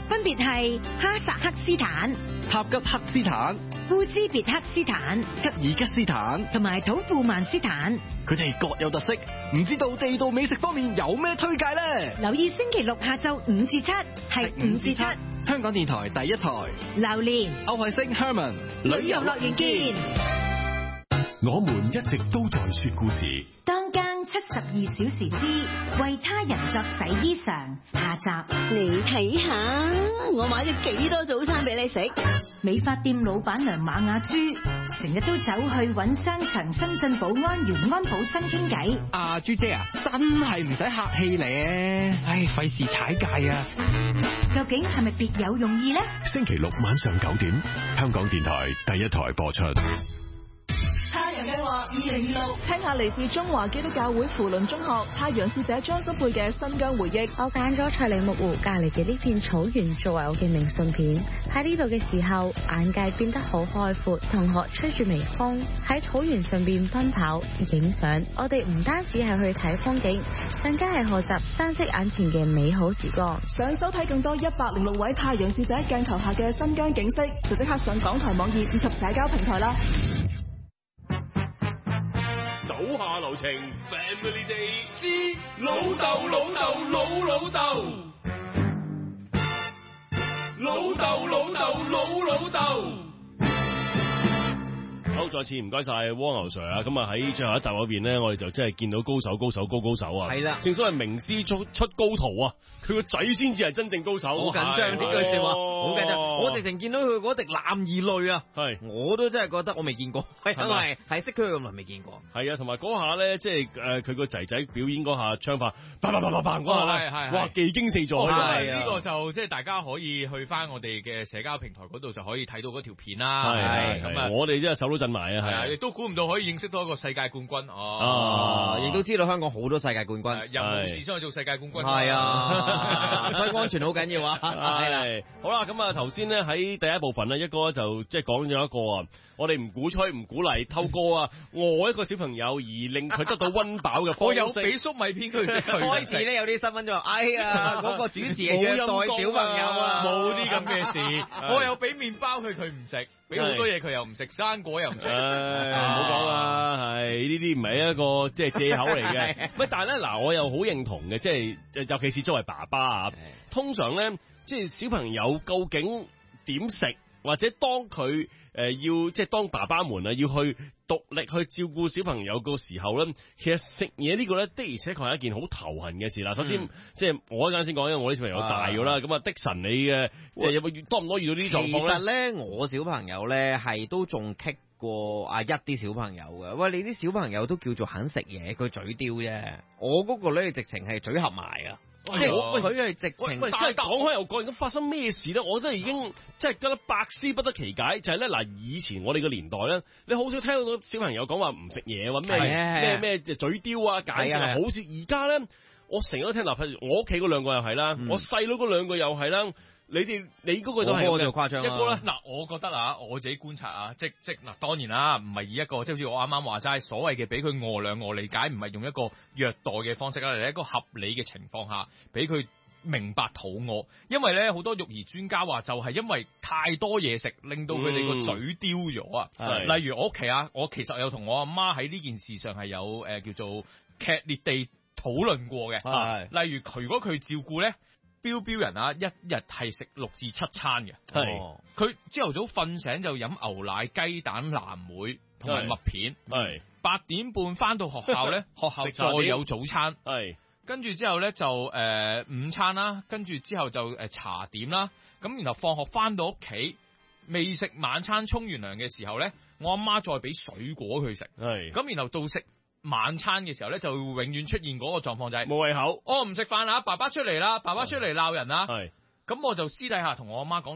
分別係哈薩克斯坦、 塔吉克斯坦、 烏茲別克斯坦、 吉爾吉斯坦同埋土庫曼斯坦。 佢哋各有特色，唔知道地道美食方面有咩推介呢？ 留意星期六下晝5至7，係5至7， 香港電台第一台。 榴蓮、 歐惠星 Herman 旅遊樂園見。 我們一直都在說故事。 當更72小時之為他人作洗衣裳下集。 你睇下，我買咗幾多早餐俾你食。 美髮店老闆娘馬雅珠成日都走去揾商場新進保安員安保生傾偈。 阿朱姐啊，真係唔使客氣咧，唉，費事踩界啊！ 究竟係咪別有用意呢？ 星期六晚上9點，香港電台第一台播出。 太陽計劃2026，聽下嚟自中華基督教會扶輪中學太陽使者張心貝嘅新疆回憶。 我揀咗翠梨木湖隔籬嘅呢片草原作為我嘅明信片。喺呢度嘅時候，眼界變得好開闊，同學吹住微風喺草原上邊奔跑影相。我哋唔單止係去睇風景，更加係學習珍惜眼前嘅美好時光。 想收睇更多106位太陽使者鏡頭下嘅新疆景色，就即刻上港台網頁以及社交平台啦。 手下留情 Family Day 之老豆老豆老老豆，老豆老豆老老豆。好，再次唔該晒蝸牛 Sir 啊！咁啊喺最後一集嗰邊咧，我哋就真係見到高手啊！係啦，正所謂名師出高徒啊！佢個仔先至係真正高手， 好緊張呢句說話，好緊張。我直情見到佢嗰滴男兒淚啊，係我都真係覺得我未見過，因為係識佢咁耐未見過。 係啊，同埋嗰下咧，即係佢個仔仔表演嗰下槍法，砰砰砰砰砰嗰下咧，哇，技驚四座。 係呢個就即係大家可以去翻我哋嘅社交平台嗰度就可以睇到嗰條片啦。係咁啊， 我哋真係手都震埋啊！ 係啊，亦都估唔到可以認識到一個世界冠軍亦都知道香港好多世界冠軍， 任何事先去做世界冠軍。 係啊，所以安全好緊要啊！ 係好啦，咁啊頭先咧喺第一部分咧，一哥就即係講咗一個啊，我哋唔鼓吹唔鼓勵偷歌啊，餓一個小朋友而令佢得到溫飽嘅方式。 我有俾粟米片佢食。 開始咧有啲新聞就話，哎呀，嗰個主持虐待小朋友啊， 冇啲咁嘅事。我有俾麵包佢唔食，俾好多嘢佢又唔食，生果又唔食。 唔好講啦，係呢啲唔係一個即係借口嚟嘅。乜但係咧嗱，我又好認同嘅，即係尤其是作為爸爸啊，通常咧即係小朋友究竟點食，或者當佢要即係當爸爸們啊要去獨力去照顧小朋友個時候咧，其實食嘢呢個咧的而且確係一件好頭痕嘅事啦。首先即係我啱先講，因為我啲小朋友大咗啦，咁啊的神你嘅即係有冇多唔多遇到呢啲狀況咧？ 其實咧，我小朋友咧係都仲棘過阿一啲小朋友嘅。喂，你啲小朋友都叫做肯食嘢，佢嘴刁啫。我嗰個咧直情係嘴合埋啊！即係佢係直情， 真係講開又講，咁發生咩事咧？我真係已經即係覺得百思不得其解。就係咧嗱，以前我哋個年代咧，你好少聽到小朋友講話唔食嘢，話咩嘴刁啊，解釋好少。而家咧，我成日都聽嗱，譬如我屋企嗰兩個又係啦，我細佬嗰兩個又係啦。你嗰個都係就誇張一個咧，嗱，我覺得啊，我自己觀察啊，即嗱，當然啦，唔係以一個即係好似我啱啱話齋，所謂嘅俾佢餓兩餓理解，唔係用一個虐待嘅方式啦，嚟一個合理嘅情況下，俾佢明白肚餓。因為咧好多育兒專家話，就係因為太多嘢食，令到佢哋個嘴刁咗啊。例如我屋企啊，我其實有同我阿媽喺呢件事上係有叫做劇烈地討論過嘅。例如如果佢照顧咧。標人啊，一日係食6至7餐嘅，佢朝頭早瞓醒就飲牛奶、雞蛋、藍莓同埋麥片， 8點半翻到學校咧，學校再有早餐，跟住之後咧就午餐啦，跟住之後就茶點啦，咁然後放學翻到屋企未食晚餐，沖完涼嘅時候咧，我阿媽再俾水果佢食，咁然後到食晚餐嘅時候咧，就會永遠出現嗰個狀況，就係冇胃口。我唔食飯啦，爸爸出嚟啦，爸爸出嚟鬧人啦。咁我就私底下同我阿媽講，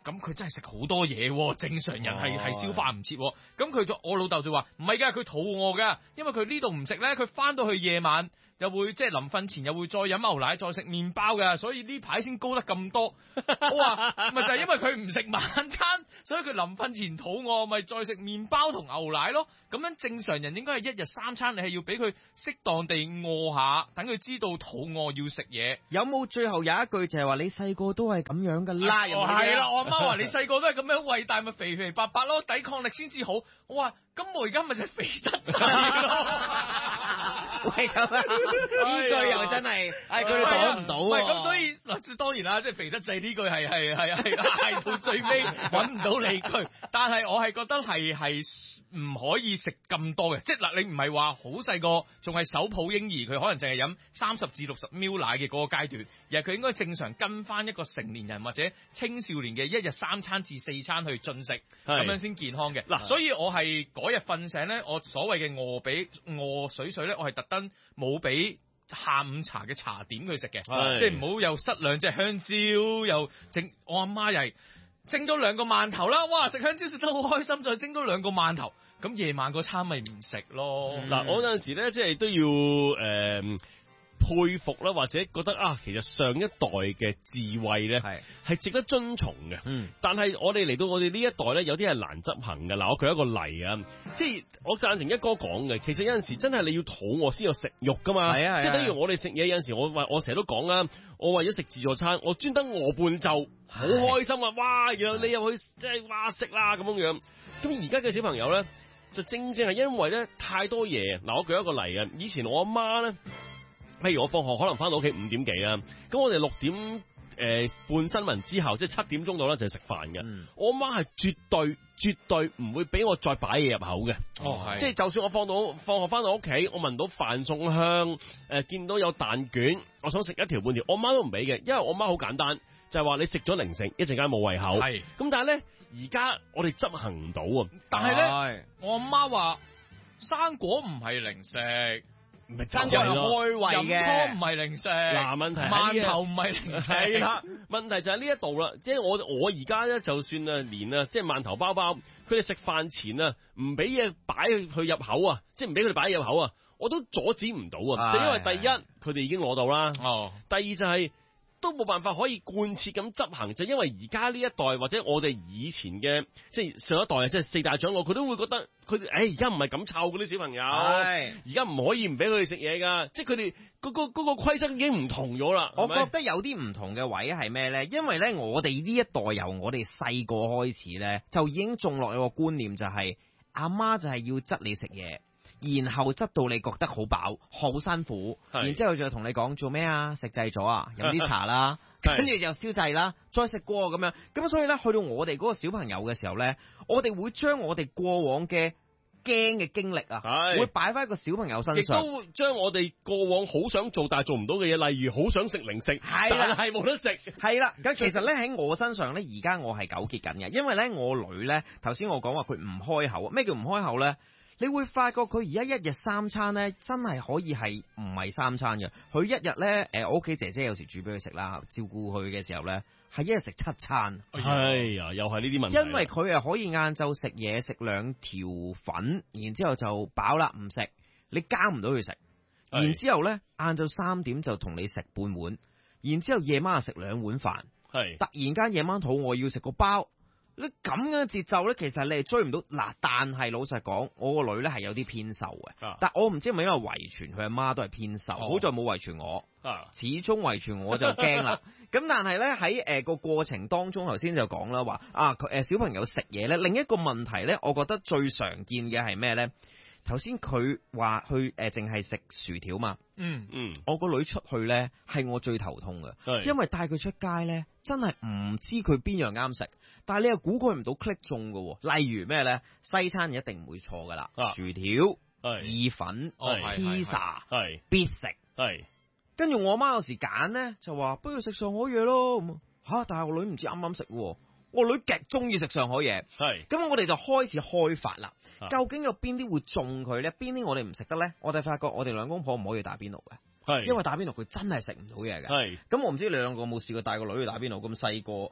咁佢真係食好多嘢喎，正常人係消化唔切喎。咁我老豆就話唔係㗎，佢肚餓㗎，因為佢呢度唔食咧，佢翻到去夜晚又會即係臨瞓前又會再飲牛奶，再食麵包㗎，所以呢排先高得咁多。我話咪就係因為佢唔食晚餐，所以佢臨瞓前肚餓，咪再食麵包同牛奶咯。咁樣正常人應該係一日3餐，你係要俾佢適當地餓下，等佢知道肚餓要食嘢。 有冇最後有一句就係話你細個都係咁樣㗎啦？ 係啦，我阿媽話你細個都係咁樣餵大咪肥肥白白咯，抵抗力先至好。我話咁我而家咪就係肥得滯咯。 喂，咁啊，呢句又真係，佢哋講唔到。 唔係咁，所以嗱，當然啦，即係肥得滯呢句係到最尾揾唔到理據。但係我係覺得係唔可以食咁多嘅，即係嗱，你唔係話好細個仲係手抱嬰兒，佢可能淨係飲30至60 ml 奶嘅嗰個階段，而係佢應該正常跟翻一個成年人或者青少年嘅一日3餐至4餐去進食，咁樣先健康嘅。嗱，所以我係嗰日瞓醒咧，我所謂嘅餓水咧，我係特登冇俾下午茶嘅茶點佢食嘅，即係唔好又塞兩隻香蕉，又整我阿媽又係蒸咗2個饅頭啦，哇！食香蕉食得好開心，再蒸多2個饅頭，咁夜晚嗰餐咪唔食咯。 嗱，我有陣時咧，即係都要佩服啦，或者覺得啊，其實上一代嘅智慧咧係值得遵從嘅。但係我哋嚟到我哋呢一代咧，有啲係難執行嘅。嗱，我舉一個例啊，即係我贊成一哥講嘅，其實有陣時真係你要肚餓先有食慾噶嘛。即係等於我哋食嘢有陣時，我成日都講啦，我為咗食自助餐，我專登餓半晝，好開心啊！哇，然後你又去即係哇食啦咁樣樣。咁而家嘅小朋友咧，就正係因為咧太多嘢。嗱，我舉一個例啊，以前我阿媽咧。譬如我放學可能翻到屋企5點幾啦，咁我哋6點半新聞之後，即係7點鐘到啦就係食飯嘅。我媽係絕對唔會俾我再擺嘢入口嘅。即係就算我放學翻到屋企，我聞到飯餸香，見到有蛋卷，我想食1條半條，我媽都唔俾嘅，因為我媽好簡單，就係話你食咗零食一陣間冇胃口。咁但係咧而家我哋執行唔到啊。 但係咧我阿媽話生果唔係零食。 生果係開胃嘅， 飲湯唔係零食。 嗱，問題饅頭唔係零食。 係啦，問題就係呢一度啦。即係我而家咧，就算連即係饅頭包包，佢哋食飯前啊，唔俾嘢擺去入口啊，即係唔俾佢哋擺入口啊，我都阻止唔到啊。就因為第一，佢哋已經攞到啦。第二就係都冇辦法可以貫徹咁執行，就因為而家呢一代或者我哋以前嘅即係上一代即係4大長老，佢都會覺得佢哋而家唔係咁湊嗰啲小朋友，而家唔可以唔俾佢哋食嘢噶，即係佢哋嗰個規則已經唔同咗啦。 我覺得有啲唔同嘅位係咩咧？因為咧我哋呢一代由我哋細個開始咧，就已經種落一個觀念，就係阿媽就係要質你食嘢。然後執到你覺得好飽好辛苦，然之後就同你講做咩啊？食滯咗啊？飲啲茶啦，跟住就消滯啦，再食過咁樣。咁所以咧，去到我哋嗰個小朋友嘅時候咧，我哋會將我哋過往嘅驚嘅經歷啊，會擺翻喺個小朋友身上， 亦都將我哋過往好想做但係做唔到嘅嘢，例如好想食零食，但係冇得食。 係啦，咁其實咧喺我身上咧，而家我係糾結緊嘅，因為咧我女咧頭先我講話佢唔開口，咩叫唔開口咧？你會發覺佢而家1日3餐咧，真係可以係唔係3餐嘅。佢1日咧，我屋企姐姐有時煮俾佢食啦，照顧佢嘅時候咧，係1日食7餐。 係啊，又係呢啲問題。 因為佢係可以晏晝食嘢，食2條粉，然之後就飽啦，唔食，你交唔到佢食。然之後咧，晏晝3點就同你食半碗，然之後夜晚食2碗飯。係突然間夜晚肚餓要食個包。你咁嘅節奏咧，其實你係追唔到嗱。但係老實講，我個女咧係有啲偏瘦嘅，但我唔知係咪因為遺傳佢阿媽都係偏瘦，好在冇遺傳我，始終遺傳我就驚啦。咁但係咧喺個過程當中，頭先就講啦，話小朋友食嘢咧，另一個問題咧，我覺得最常見嘅係咩咧？頭先佢話去淨係食薯條嘛，我個女出去咧係我最頭痛嘅，因為帶佢出街咧真係唔知佢邊樣啱食。但係你又估佢唔到 click 中嘅，例如咩咧？西餐一定唔會錯噶啦，薯條、意粉、披薩必食。跟住我媽有時揀咧，就話不如食上海嘢咯。但係我女唔知啱啱食，我女極中意食上海嘢。咁我哋就開始開發啦。究竟有邊啲會中佢咧？邊啲我哋唔食得咧？我哋發覺我哋兩公婆唔可以打邊爐嘅，因為打邊爐佢真係食唔到嘢嘅。咁我唔知你兩個有冇試過帶個女去打邊爐咁細個。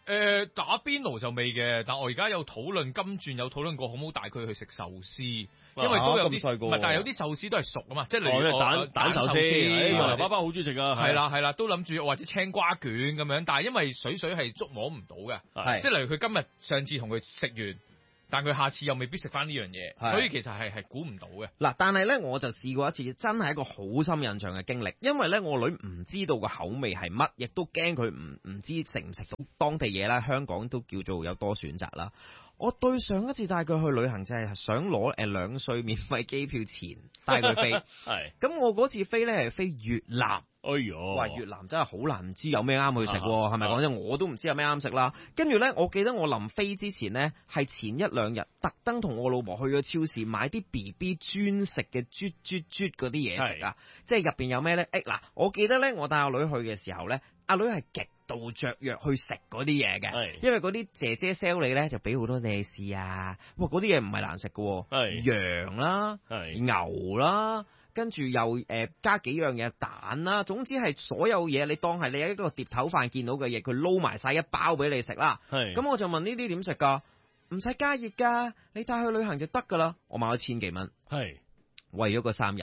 打邊爐就未嘅，但我而家有討論金鑽有討論過，好唔好帶佢去食壽司？因為都有啲唔係，但係有啲壽司都係熟啊嘛，即係例如蛋壽司，牛爸爸好中意食噶， 係啦，都諗住或者青瓜卷咁樣，但係因為水係捉摸唔到嘅，即係例如佢上次同佢食完。但佢下次又未必食翻呢樣嘢，所以其實係估唔到嘅。 嗱，但係咧我就試過一次，真係一個好深印象嘅經歷。因為咧我女唔知道個口味係乜，亦都驚佢唔知食唔食到當地嘢啦。香港都叫做有多選擇啦。我對上一次帶佢去旅行就係想攞2歲免費機票錢帶佢飛，係咁我嗰次飛咧係飛越南。 哎喲， 喂，越南真係好難，唔知有咩啱佢食，係咪講真？我都唔知有咩啱食啦。跟住咧，我記得我臨飛之前呢，係前1-2日特登同我老婆去咗超市買啲 BB 專食嘅啜嗰啲嘢食啊，即係入邊有咩咧？嗱，我記得咧，我帶阿女去嘅時候咧，阿女係極度雀躍去食嗰啲嘢嘅，因為嗰啲姐姐 sell 你咧就俾好多你試啊，哇，嗰啲嘢唔係難食嘅，羊啦，牛啦。跟住又加幾樣嘢蛋啦，總之係所有嘢你當係你喺一個碟頭飯見到嘅嘢，佢撈埋晒一包俾你食啦。咁我就問呢啲點食㗎？唔使加熱㗎，你帶去旅行就得㗎啦。我買咗1000幾蚊，為咗個3日。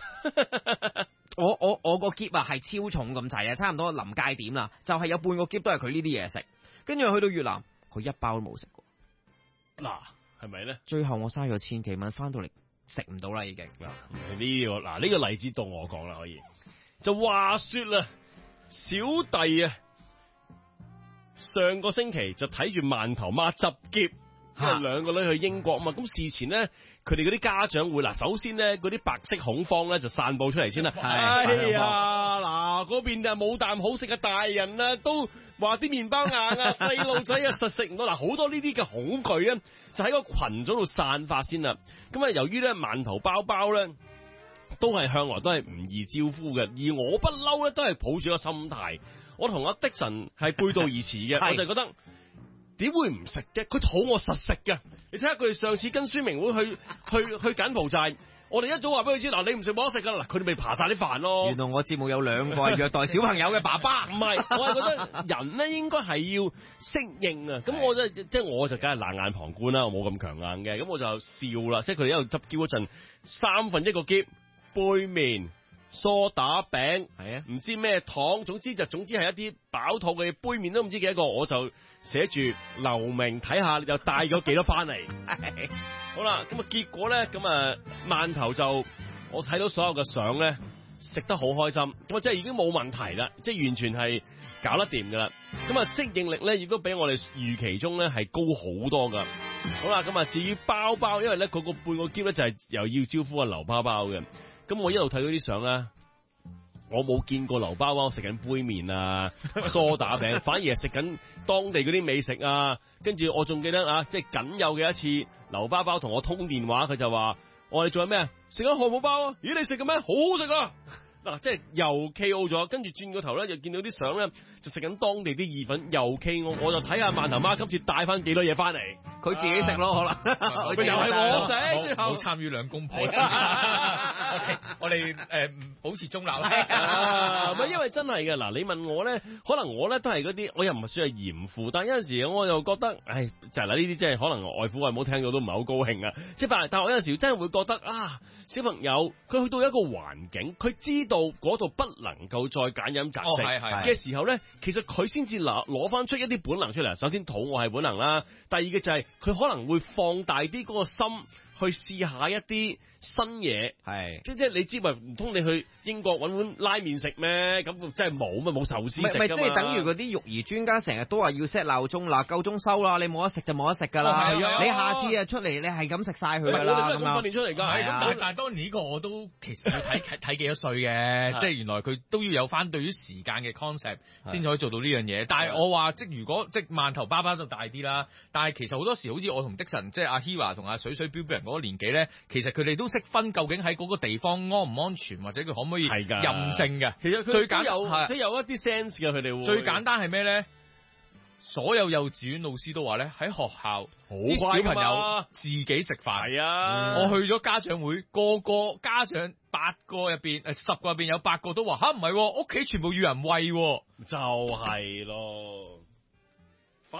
我個篋啊係超重咁滯啊，差唔多臨界點啦，就係有半個篋都係佢呢啲嘢食。跟住去到越南，佢一包都冇食過。 嗱，係咪咧？ 最後我嘥咗1000幾蚊，翻到嚟。食唔到啦，已經呢個例子到我講啦，可以就話說啦，小弟啊，上個星期就睇住饅頭媽執喼，因為2個女去英國啊嘛，咁事前咧，佢哋嗰啲家長會首先咧嗰啲白色恐慌咧就散佈出嚟先啦。哎呀，嗱嗰邊就冇啖好食嘅大人啊，都話啲麵包硬啊，細路仔啊實食唔到。嗱，好多呢啲嘅恐懼啊，就喺個群組度散發先啦。咁啊，由於咧饅頭包包咧都係向來都係唔易招呼嘅，而我不嬲咧都係抱住個心態，我同阿的神係背道而馳嘅，我就覺得點會唔食啫？佢肚餓實食嘅。你睇下佢哋上次跟宣明會去柬埔寨，我哋一早話俾佢知，嗱，你唔食冇得食噶啦，嗱，佢哋咪爬晒啲飯咯。 原來我節目有2個係虐待小朋友嘅爸爸， 唔係，我係覺得人咧應該係要適應啊。咁我我就梗係冷眼旁觀啦，我冇咁強硬嘅。咁我就笑啦，即係佢哋喺度執喼嗰陣，1/3個喼杯麵、梳打餅，唔知咩糖，總之係一啲飽肚嘅杯麵都唔知幾多個，我就寫住留名睇下又帶咗幾多翻嚟。好啦，咁啊結果咧，咁啊饅頭就我睇到所有嘅相咧，食得好開心，咁啊即係已經冇問題啦，即係完全係搞得掂噶啦。咁啊適應力咧亦都比我哋預期中咧係高好多噶。好啦，咁啊至於包包，因為咧嗰個半個喼咧就係又要招呼阿劉包包嘅。咁我一路睇到啲相咧，我冇見過劉包包食緊杯麵啊、梳打餅，反而係食緊當地嗰啲美食啊。跟住我仲記得啊，即係僅有嘅一次，劉包包同我通電話，佢就話：我哋仲有咩啊？食緊漢堡包啊！咦，你食嘅咩？好好食啊！嗱，即係又 KO 咗，跟住轉個頭咧，又見到啲相咧，就食緊當地啲意粉，又 KO，我就睇下饅頭媽今次帶翻幾多嘢翻嚟， 佢自己食咯，可能又係我食，最後冇參與兩公婆。我哋保持中立啦。 唔係因為真係嘅，嗱，你問我咧，可能我咧都係嗰啲，我又唔係算係嚴父，但係有陣時我又覺得，唉，就係嗱呢啲，即係可能外父外母聽到都唔係好高興啊。即係但係我有陣時真係會覺得啊，小朋友佢去到一個環境，佢知道嗰度不能夠再揀飲擇食嘅時候咧，其實佢先至攞翻出一啲本能出嚟。首先肚餓係本能啦，第二嘅就係佢可能會放大啲嗰個心去試下一啲新嘢，即係你知唔通你去英國揾碗拉麵食咩？咁真係冇壽司食。 咪即係等於嗰啲育兒專家成日都話要 set 鬧鐘啦，夠鐘收啦，你冇得食就冇得食㗎啦。你下次啊出嚟，你係咁食晒佢㗎啦。 我哋都係咁訓練出嚟㗎。 但係當然呢個我都其實要睇幾多歲嘅，即係原來佢都要有翻對於時間嘅 concept 先可以做到呢樣嘢。但係我話如果饅頭爸爸就大啲啦，但係其實好多時好似我同的神，即係阿 Hira 同阿水水標標人嗰個年紀咧，其實佢哋都識分究竟喺嗰個地方安唔安全，或者佢可唔可以任性嘅。 其實佢都有一啲 sense 嘅，佢哋會最簡單係咩咧？所有幼稚園老師都話咧，喺學校啲小朋友自己食飯。係啊，我去咗家長會，個個家長8個入邊10個入邊有8個都話吓唔係，屋企全部要人餵， 就係咯。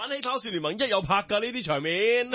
玩起跑少聯盟一有拍㗎呢啲場面。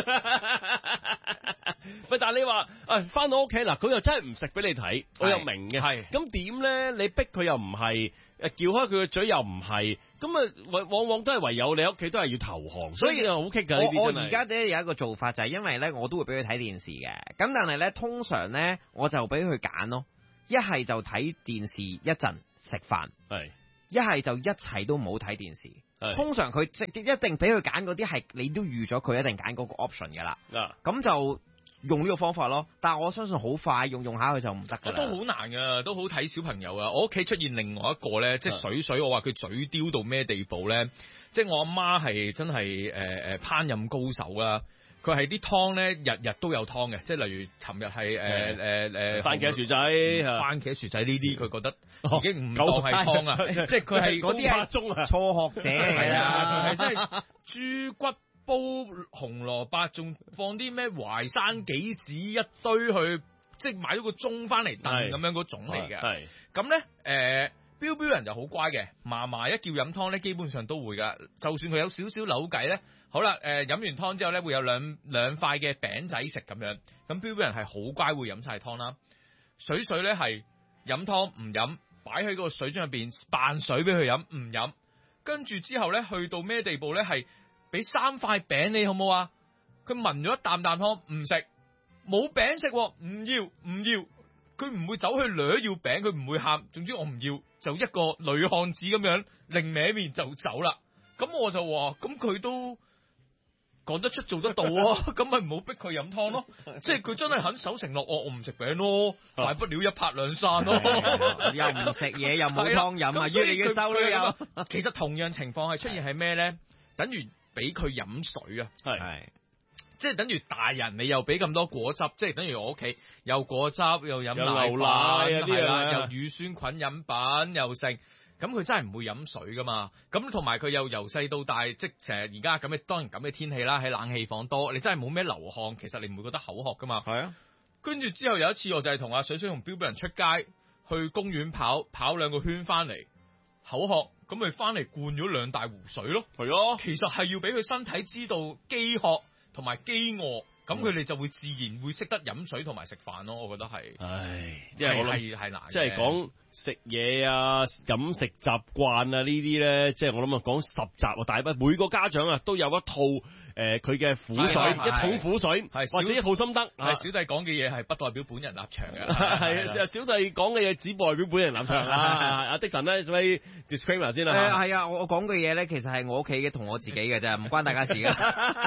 喂，但係你話翻到屋企嗱，佢又真係唔食俾你睇，我又明嘅。係咁點咧？你逼佢又唔係，撬開佢個嘴又唔係，咁啊往往都係唯有你屋企都係要投降，所以好棘㗎呢啲。 我而家咧有一個做法就係因為咧我都會俾佢睇電視嘅，咁但係咧通常咧我就俾佢揀咯，一係就睇電視一陣食飯， 係一係就一齊都唔好睇電視。通常佢直接一定俾佢揀嗰啲係你都預咗佢一定揀嗰個 option 㗎啦。咁就用呢個方法咯，但係我相信好快用下佢就唔得㗎啦。 都好難㗎，都好睇小朋友啊！我屋企出現另外一個咧，即係水，我話佢嘴刁到咩地步咧？即係我阿媽係真係烹飪高手啦。佢係啲湯咧，日日都有湯嘅，即係例如尋日係番茄薯仔， 番茄薯仔呢啲佢覺得已經唔當係湯啊！即係佢係嗰啲係初學者嚟啊！ 係真係豬骨煲紅蘿蔔，仲放啲咩淮山杞子一堆去，即係買咗個盅翻嚟燉咁樣嗰種嚟嘅。係咁咧標人就好乖嘅，嫲一叫飲湯咧，基本上都會噶。就算佢有少少扭計咧，好啦，飲完湯之後咧，會有兩塊嘅餅仔食咁樣。咁標人係好乖，會飲晒湯啦。水咧係飲湯唔飲，擺喺個水樽入邊扮水俾佢飲，唔飲。跟住之後咧，去到咩地步咧？係俾3塊餅你好唔好啊？佢聞咗一啖湯唔食，冇餅食，唔要。佢唔會走去掠要餅，佢唔會喊，總之我唔要，就一個女漢子咁樣另歪面就走啦。咁我就話，咁佢都講得出做得到啊，咁咪唔好逼佢飲湯咯。即係佢真係肯守承諾，我唔食餅咯，大不了一拍兩散咯。 又唔食嘢，又冇湯飲啊，於你嘅收都有。 其實同樣情況係出現係咩咧？等於俾佢飲水啊，係。即係等於大人，你又俾咁多果汁，即係等於我屋企有果汁，又飲牛奶啊啲啦，又乳酸菌飲品又剩，咁佢真係唔會飲水噶嘛。咁同埋佢又由細到大，即係成日而家咁嘅，當然咁嘅天氣啦，喺冷氣房多，你真係冇咩流汗，其實你唔會覺得口渴噶嘛。係啊。跟住之後有一次，我就係同阿水同標人出街去公園跑2個圈翻嚟，口渴，咁咪翻嚟灌咗2大壺水咯。係啊。其實係要俾佢身體知道飢渴同埋飢餓，咁佢哋就會自然會識得飲水同埋食飯咯。我覺得係， 因為我係難， 即係講食嘢啊、飲食習慣啊呢啲咧，即係我諗講10集啊，大不每個家長啊都有一套佢嘅苦水，一桶苦水，或者一套心得。 係小弟講嘅嘢係不代表本人立場嘅， 係小弟講嘅嘢只代表本人立場啊。阿的神咧，所以 disclaimer 先啦。 係啊，我講嘅嘢咧，其實係我屋企嘅同我自己嘅啫，唔關大家事嘅。